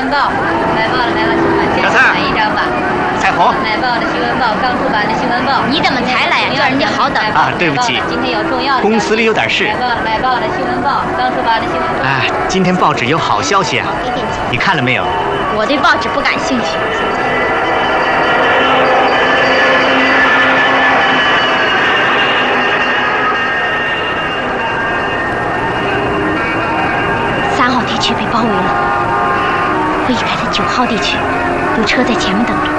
闻报，买报的买报新闻，这是买一张吧。 彩虹。 买报的新闻报，刚出版的新闻报。 你怎么才来呀？叫人家好等啊，对不起， 今天有重要的。 公司里有点事。 买报的新闻报，刚出版的新闻报。 哎，今天报纸有好消息啊！你看了没有？ 我对报纸不感兴趣。3号地区被包围了，未开的9号地区有车在前面等着。